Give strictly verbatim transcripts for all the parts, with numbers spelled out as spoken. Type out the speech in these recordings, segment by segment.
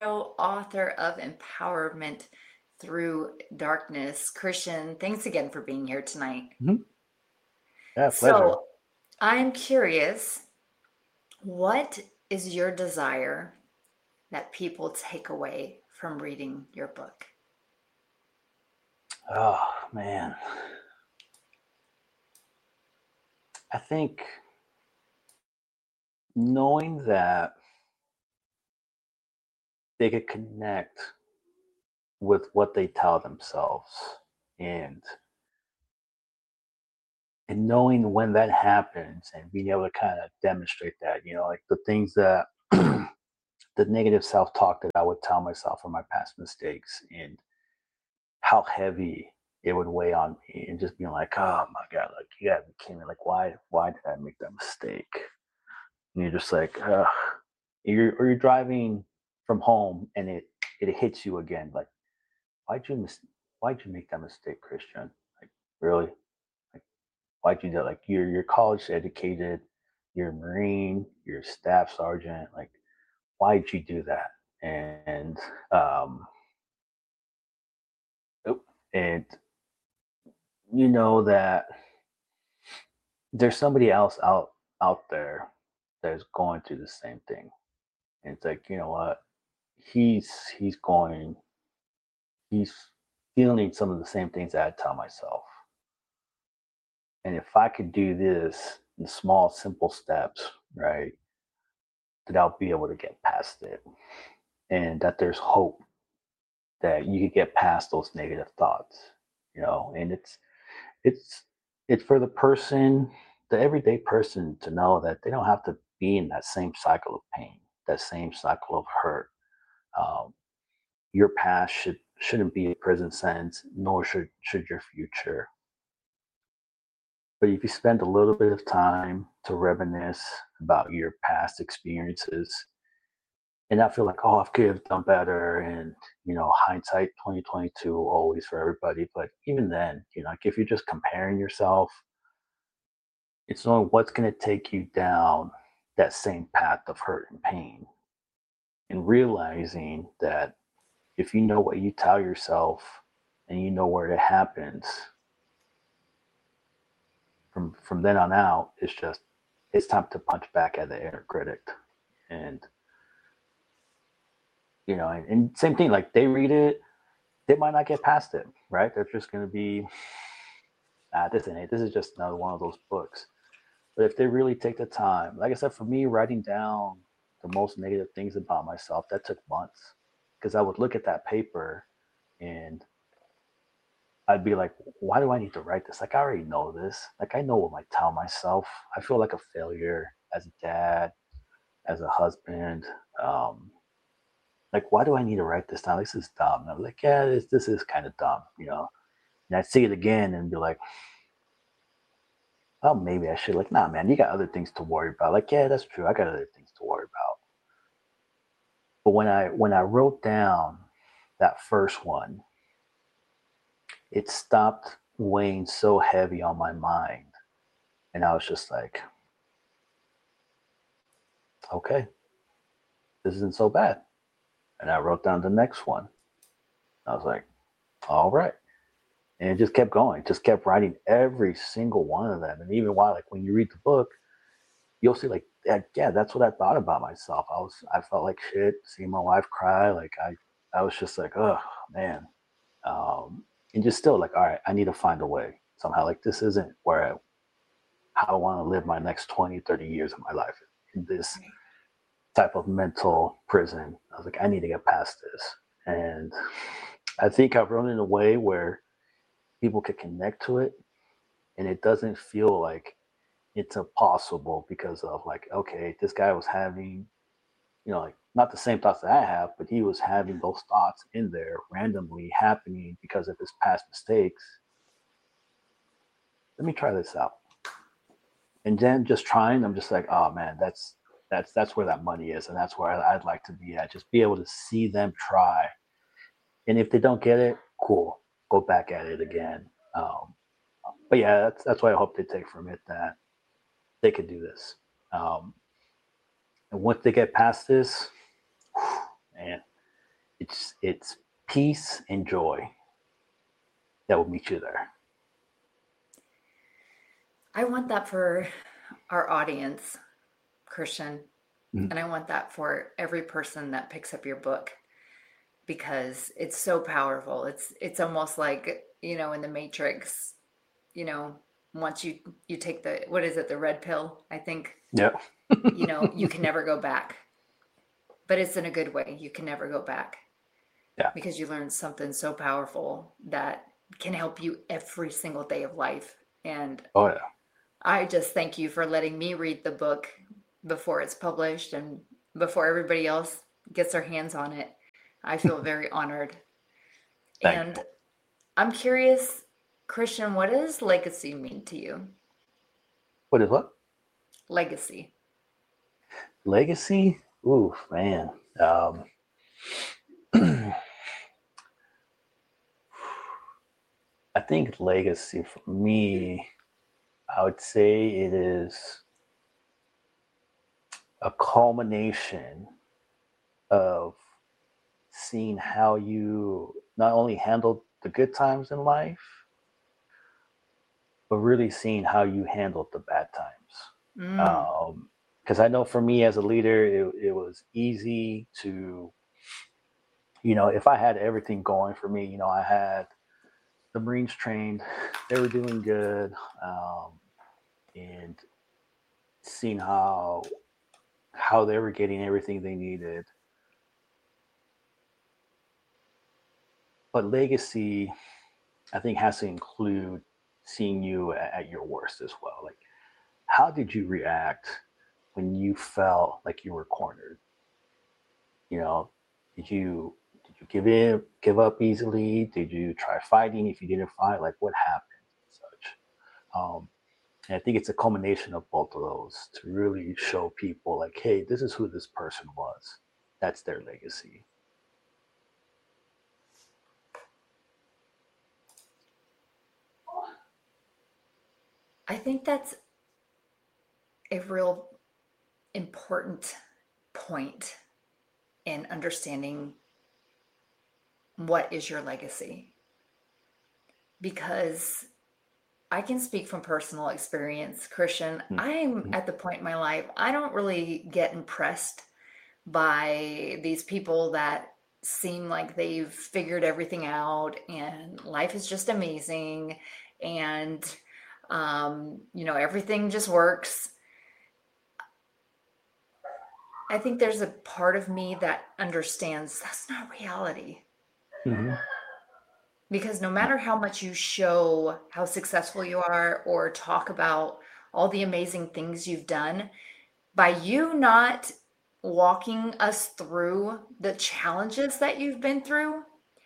author of Empowerment Through Darkness. Christian, thanks again for being here tonight. Mhm. Yeah, pleasure. So, I'm curious, what is your desire that people take away from reading your book? Oh man, I think knowing that they could connect with what they tell themselves, and and knowing when that happens and being able to kind of demonstrate that, you know, like the things that the negative self-talk that I would tell myself from my past mistakes, and how heavy it would weigh on me, and just being like, oh my god, like you gotta be kidding me, like why why did I make that mistake? And you're just like, ugh. You're or you're driving from home and it it hits you again. Like, why'd you mis- why'd you make that mistake, Christian? Like, really? Like, why'd you do that? Like, you're you're college educated, you're a Marine, you're a staff sergeant. Like, why'd you do that? And um, oop, and you know that there's somebody else out out there that's going through the same thing. And it's like, you know what? He's he's going he's feeling some of the same things that I tell myself. And if I could do this in small, simple steps, right, that I'll be able to get past it. And that there's hope that you could get past those negative thoughts, you know, and it's it's it's for the person, the everyday person to know that they don't have to be in that same cycle of pain, that same cycle of hurt. Um, your past should shouldn't be a prison sentence, nor should should your future. But if you spend a little bit of time to reminisce about your past experiences and not feel like, oh, I could have done better, and you know, hindsight twenty twenty-two always for everybody. But even then, you know, like if you're just comparing yourself, it's knowing what's going to take you down that same path of hurt and pain, and realizing that if you know what you tell yourself and you know where it happens, from from then on out, it's just it's time to punch back at the inner critic. And you know, and, and same thing, like they read it, they might not get past it, right? They're just going to be, ah, this ain't it. This is just another one of those books. But if they really take the time, like I said, for me, writing down the most negative things about myself, that took months, because I would look at that paper and I'd be like, why do I need to write this? Like, I already know this. Like, I know what I tell myself. I feel like a failure as a dad, as a husband. Um, like, why do I need to write this down? This is dumb. And I'm like, yeah, this, this is kind of dumb, you know? And I'd see it again and be like, oh, maybe I should. Like, nah, man, you got other things to worry about. Like, yeah, that's true. I got other things to worry about. But when I when I wrote down that first one, it stopped weighing so heavy on my mind. And I was just like, okay, this isn't so bad. And I wrote down the next one. I was like, all right. And it just kept going, just kept writing every single one of them. And even while, like, when you read the book, you'll see, like, yeah, yeah, that's what I thought about myself. I was, I felt like shit seeing my wife cry. Like, I, I was just like, oh, man. Um, and just still like, all right, I need to find a way somehow. Like, this isn't where I, how I want to live my next twenty, thirty years of my life in this type of mental prison. I was like, I need to get past this. And I think I've run in a way where people can connect to it, and it doesn't feel like it's impossible, because of like, okay, this guy was having, you know, like not the same thoughts that I have, but he was having those thoughts in there randomly happening because of his past mistakes. Let me try this out. And then just trying, I'm just like, oh man, that's that's that's where that money is, and that's where I'd like to be at. Just be able to see them try, and if they don't get it, cool, go back at it again. Um, but yeah, that's that's what I hope they take from it, that they could do this. Um, and once they get past this, man, it's it's peace and joy that will meet you there. I want that for our audience, Christian, Mhm. and I want that for every person that picks up your book because it's so powerful. It's it's almost like, you know, in the Matrix, you know, once you you take the, what is it, the red pill, I think, Yeah. you know, you can never go back. But it's in a good way. You can never go back Yeah. because you learn something so powerful that can help you every single day of life. And Oh yeah. I just thank you for letting me read the book before it's published and before everybody else gets their hands on it. I feel very honored. Thank you. And I'm curious, Christian, what does legacy mean to you? What is what? Legacy. Legacy? Ooh, man. Um, I think legacy for me, I would say it is a culmination of seeing how you not only handled the good times in life, but really seeing how you handled the bad times. Mm, Um, because I know for me as a leader, it, it was easy to, you know, if I had everything going for me, you know, I had the Marines trained, they were doing good, um, and seeing how how they were getting everything they needed. But legacy, I think, has to include seeing you at, at your worst as well. Like, how did you react when you felt like you were cornered? You know, did you did you give in, give up easily? Did you try fighting? If you didn't fight, like what happened and such? Um, and I think it's a culmination of both of those to really show people like, hey, this is who this person was. That's their legacy. I think that's a real important point in understanding what is your legacy. Because I can speak from personal experience, Christian. I'm Mm-hmm. at the point in my life, I don't really get impressed by these people that seem like they've figured everything out and life is just amazing and um, you know, everything just works. I think there's a part of me that understands that's not reality. Mm-hmm. Because no matter how much you show how successful you are or talk about all the amazing things you've done, by you not walking us through the challenges that you've been through,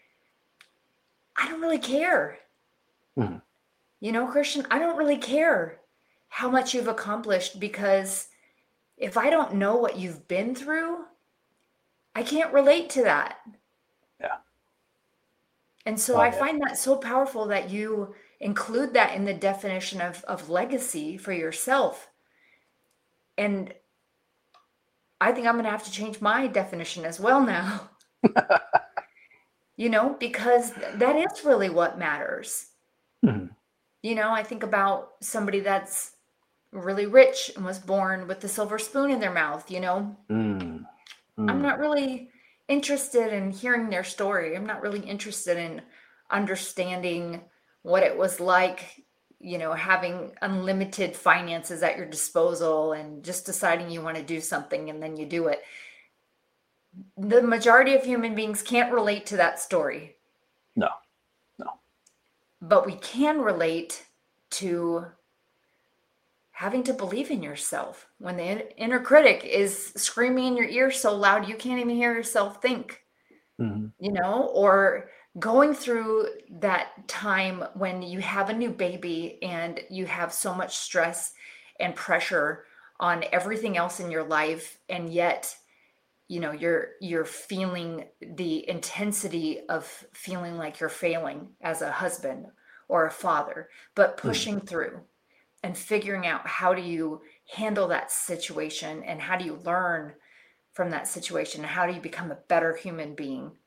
I don't really care. Mm-hmm. You know, Christian, I don't really care how much you've accomplished because if I don't know what you've been through, I can't relate to that. Yeah. And so Oh I yeah. find that so powerful that you include that in the definition of, of legacy for yourself. And I think I'm going to have to change my definition as well now, you know, because that is really what matters. Mm-hmm. You know, I think about somebody that's really rich and was born with the silver spoon in their mouth, you know. I'm Mm-hmm. not really interested in hearing their story. I'm not really interested in understanding what it was like, you know, having unlimited finances at your disposal and just deciding you want to do something and then you do it. The majority of human beings can't relate to that story, No. No. but we can relate to having to believe in yourself when the inner critic is screaming in your ear so loud you can't even hear yourself think, Mm-hmm. you know, or going through that time when you have a new baby and you have so much stress and pressure on everything else in your life, and yet you know you're you're feeling the intensity of feeling like you're failing as a husband or a father, but Mm-hmm. pushing through and figuring out how do you handle that situation and how do you learn from that situation and how do you become a better human being.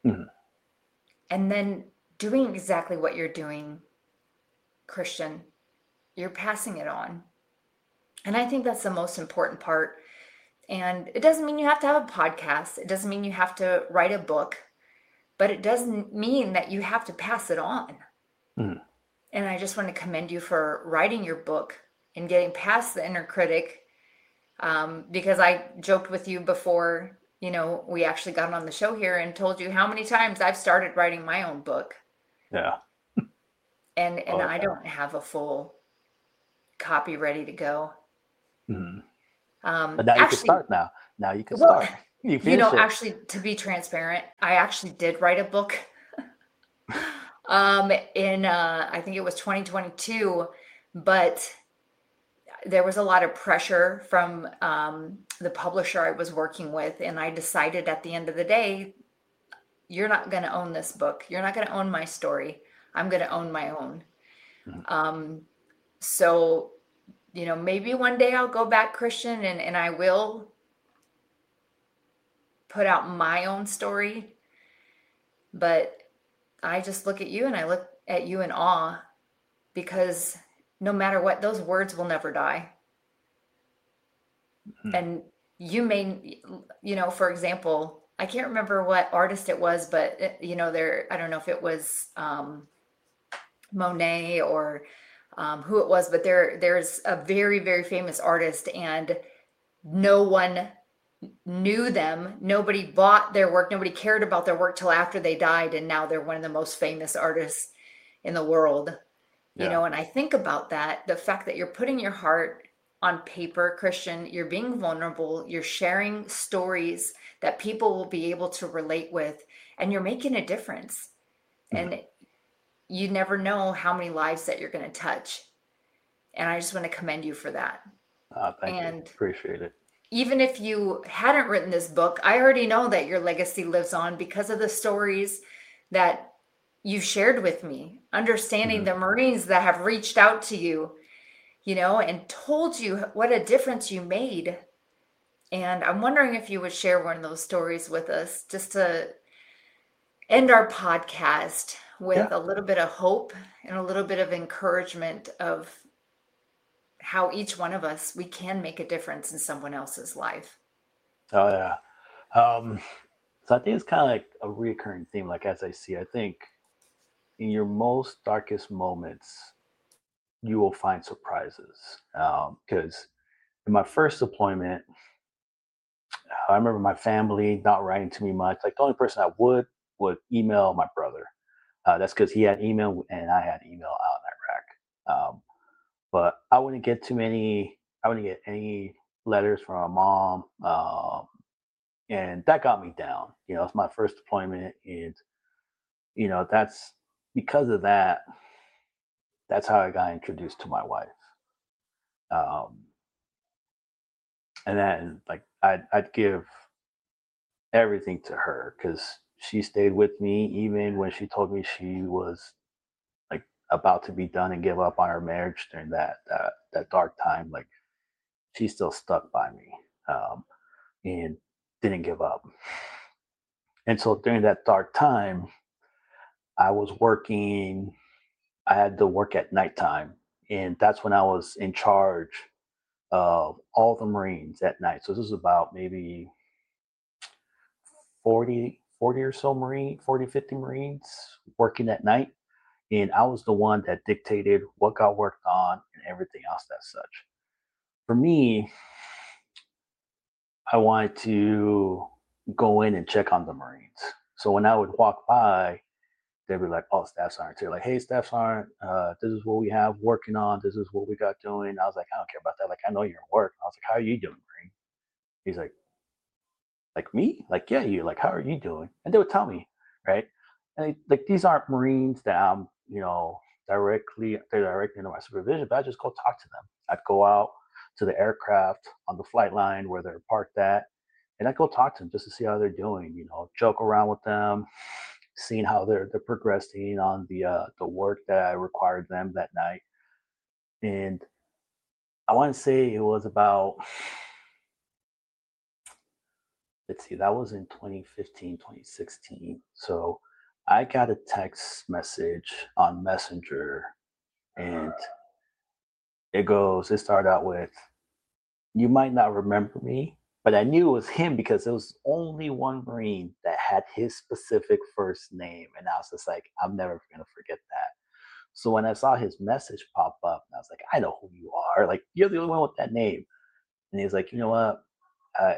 Mhm. And then doing exactly what you're doing, Christian, you're passing it on. And I think that's the most important part. And it doesn't mean you have to have a podcast, it doesn't mean you have to write a book, but it doesn't mean that you have to pass it on. Mhm. And I just want to commend you for writing your book and getting past the inner critic. Um, because I joked with you before, you know, we actually got on the show here and told you how many times I've started writing my own book, Yeah. and and Oh I yeah. don't have a full copy ready to go. Mhm. Um, But now you can actually, start now. Now you can well, start. You you finish know, it. actually, to be transparent, I actually did write a book um, in uh, I think it was twenty twenty-two, but there was a lot of pressure from um, the publisher I was working with, and I decided at the end of the day, you're not going to own this book. You're not going to own my story. I'm going to own my own. Mhm. Um, so, you know, maybe one day I'll go back Christian and, and I will put out my own story. But I just look at you and I look at you in awe because no matter what, those words will never die. Mhm. And you may, you know, for example, I can't remember what artist it was, but, uh, you know, there, I don't know if it was um, Monet or um, who it was, but there there's a very very famous artist, and no one knew them. Nobody bought their work. Nobody cared about their work till after they died, and now they're one of the most famous artists in the world. You Yeah. know, and I think about that, the fact that you're putting your heart on paper, Christian, you're being vulnerable, you're sharing stories that people will be able to relate with, and you're making a difference. Mhm. And you never know how many lives that you're going to touch. And I just want to commend you for that. Uh, thank you. And Appreciate it. even if you hadn't written this book, I already know that your legacy lives on because of the stories that you've shared with me, understanding Mhm. the Marines that have reached out to you, you know, and told you what a difference you made. And I'm wondering if you would share one of those stories with us just to end our podcast Yeah. with a little bit of hope and a little bit of encouragement of how each one of us, we can make a difference in someone else's life. Oh yeah. Um, so I think it's kind of like a recurring theme. Like as I see, I think in your most darkest moments, you will find surprises. Because in my first deployment, I remember my family not writing to me much. Like the only person I would would email my brother. Uh, that's because he had email and I had email out in Iraq. Um, but I wouldn't get too many. I wouldn't get any letters from my mom, um, and that got me down. You know, it's my first deployment, and you know that's because of that. That's how I got introduced to my wife. Um, and then, like, I'd, I'd give everything to her because she stayed with me even when she told me she was like about to be done and give up on her marriage during that that, that dark time. Like, she still stuck by me, um, and didn't give up. And so during that dark time, I was working. I had to work at nighttime, and that's when I was in charge of all the Marines at night. So this was about maybe forty, forty or so Marine, forty, fifty Marines working at night. And I was the one that dictated what got worked on and everything else as such. For me, I wanted to go in and check on the Marines. So when I would walk by, they'd be like, "Oh, staff sergeant here." Like, "Hey, staff sergeant, uh, this is what we have working on. This is what we got doing." I was like, "I don't care about that. Like, I know you're in work." I was like, "How are you doing, Marine?" He's like, "Like me? Like, yeah, you. Like, how are you doing?" And they would tell me, right? And they, like, these aren't Marines that I'm, you know, directly they're directly under my supervision, but I just go talk to them. I'd go out to the aircraft on the flight line where they're parked at, and I'd go talk to them just to see how they're doing. You know, joke around with them, seeing how they're they're progressing on the uh, the work that I required them that night. And I want to say it was about let's see, that was in twenty fifteen, twenty sixteen. So I got a text message on Messenger, and it goes, it started out with, you might not remember me, but I knew it was him because there was only one Marine that had his specific first name. And I was just like, I'm never going to forget that. So when I saw his message pop up, I was like, I know who you are. Like, you're the only one with that name. And he's like, you know what? I,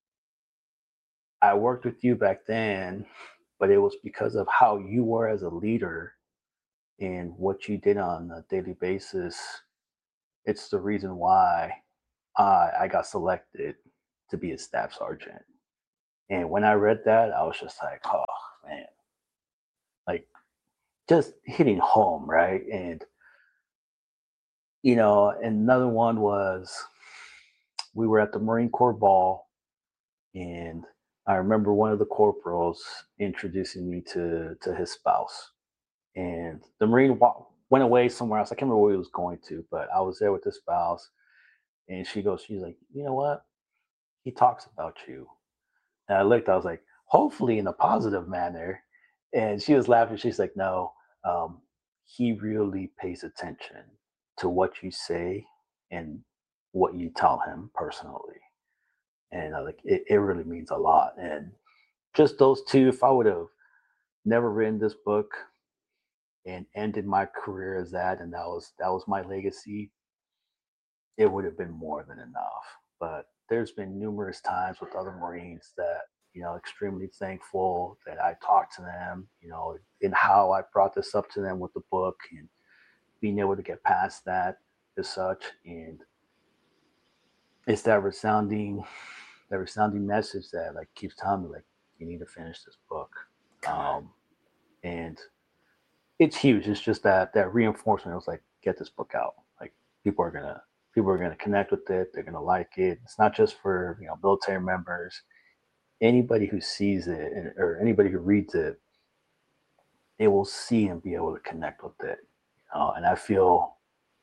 I worked with you back then, but it was because of how you were as a leader and what you did on a daily basis. It's the reason why I, I got selected to be a staff sergeant. And when I read that, I was just like, oh man, like just hitting home, right? And you know, another one was we were at the Marine Corps ball, and I remember one of the corporals introducing me to to his spouse, and the Marine wa- went away somewhere else. I can't remember where he was going to, but I was there with his spouse, and she goes, she's like, you know what? He talks about you. And I looked, I was like, hopefully in a positive manner. And she was laughing. She's like, no, um, he really pays attention to what you say and what you tell him personally. And uh, like, it, it really means a lot. And just those two, if I would have never written this book and ended my career as that, and that was that was my legacy, it would have been more than enough. But there's been numerous times with other Marines that, you know, extremely thankful that I talked to them, you know, and how I brought this up to them with the book and being able to get past that as such. And it's that resounding, that resounding message that like keeps telling me like, you need to finish this book. Come on. Um, and it's huge. It's just that that reinforcement. It was like, get this book out. Like people are gonna people are gonna connect with it. They're gonna like it. It's not just for, you know, military members. Anybody who sees it or anybody who reads it, they will see and be able to connect with it. You know? And I feel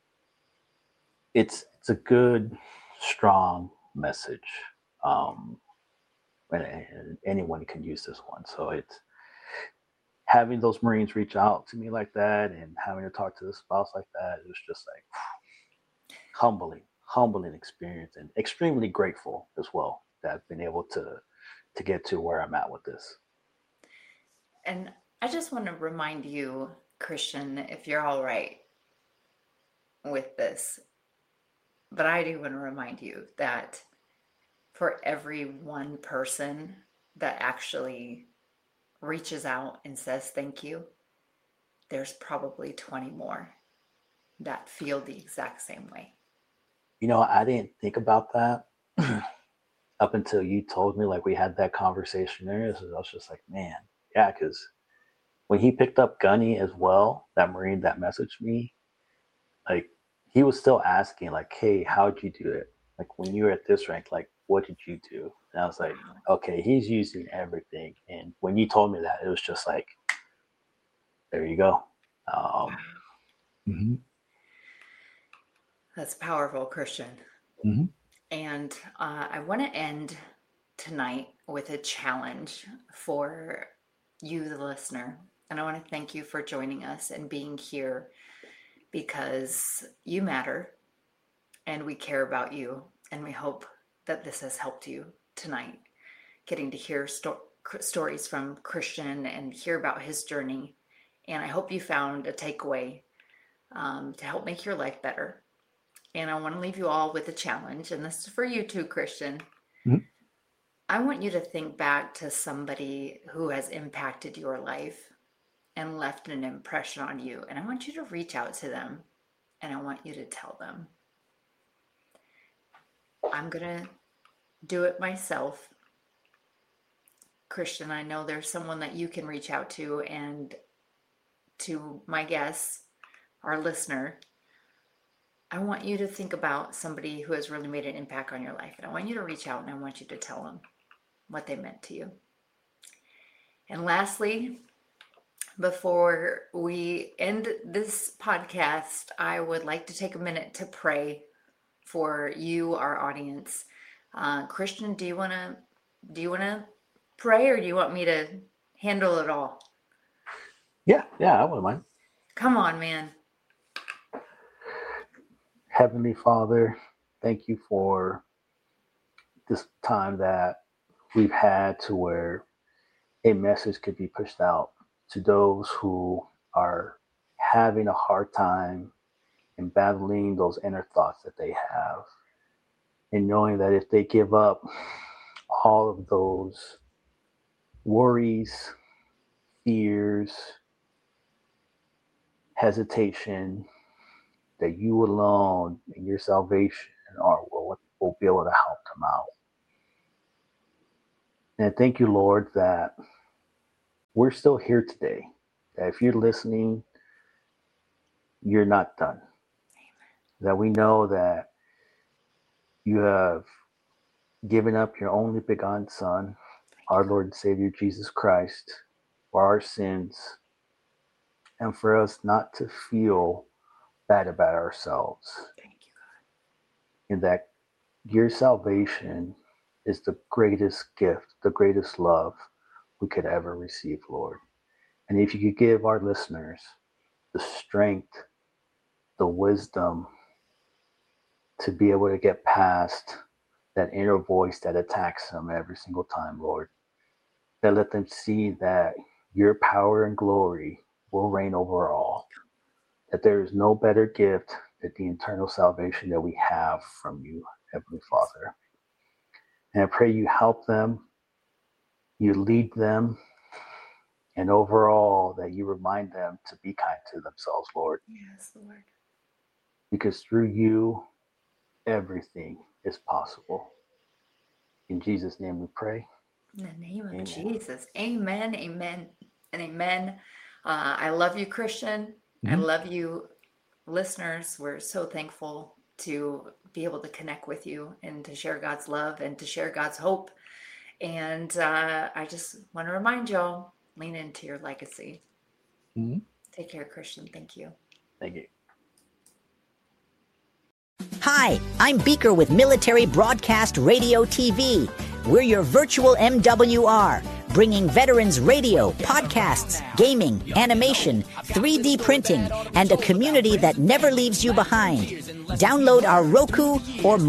it's it's a good, strong message. Um, and, and anyone can use this one. So it's having those Marines reach out to me like that and having to talk to the spouse like that. It was just like humbling, humbling experience, and extremely grateful as well that I've been able to to get to where I'm at with this. And I just want to remind you, Christian, if you're all right with this, but I do want to remind you that for every one person that actually reaches out and says thank you, there's probably twenty more that feel the exact same way. You know, I didn't think about that up until you told me, like we had that conversation there. So I was just like, man, yeah, because when he picked up Gunny as well, that Marine that messaged me, like he was still asking, like, hey, how'd you do it? Like when you were at this rank, like what did you do? And I was like, okay, he's using everything. And when you told me that, it was just like, there you go. Um, mm-hmm. That's powerful, Christian. Mm-hmm. And uh, I want to end tonight with a challenge for you, the listener. And I want to thank you for joining us and being here because you matter and we care about you. And we hope that this has helped you tonight, getting to hear sto- stories from Christian and hear about his journey. And I hope you found a takeaway um, to help make your life better. And I want to leave you all with a challenge. And this is for you too, Christian. Mm-hmm. I want you to think back to somebody who has impacted your life and left an impression on you. And I want you to reach out to them and I want you to tell them. I'm going to do it myself. Christian, I know there's someone that you can reach out to, and to my guests, our listener, I want you to think about somebody who has really made an impact on your life. And I want you to reach out and I want you to tell them what they meant to you. And lastly, before we end this podcast, I would like to take a minute to pray for you, our audience. Uh, Christian, do you want to do you want to pray or do you want me to handle it all? Yeah, yeah, I wouldn't mind. Come on, man. Heavenly Father, thank you for this time that we've had to where a message could be pushed out to those who are having a hard time and battling those inner thoughts that they have. And knowing that if they give up all of those worries, fears, hesitation, that you alone and your salvation are will, will be able to help them out. And thank you, Lord, that we're still here today. That if you're listening, you're not done. That we know that you have given up your only begotten Son, our Lord and Savior Jesus Christ, for our sins, and for us not to feel bad about ourselves. Thank you, God. And that your salvation is the greatest gift, the greatest love we could ever receive, Lord. And if you could give our listeners the strength, the wisdom to be able to get past that inner voice that attacks them every single time, Lord, that let them see that your power and glory will reign over all, that there is no better gift than the eternal salvation that we have from you, Heavenly Father. And I pray you help them, you lead them, and overall that you remind them to be kind to themselves, Lord. Yes, Lord. Because through you, everything is possible. In Jesus' name we pray. In the name of Amen. Jesus. Amen, amen, and amen. Uh, I love you, Christian. Mm-hmm. I love you, listeners. We're so thankful to be able to connect with you and to share God's love and to share God's hope. And uh, I just want to remind y'all, lean into your legacy. Mm-hmm. Take care, Christian. Thank you. Thank you. Hi, I'm Beaker with Military Broadcast Radio T V. We're your virtual M W R, bringing veterans radio, podcasts, gaming, animation, three D printing, and a community that never leaves you behind. Download our Roku or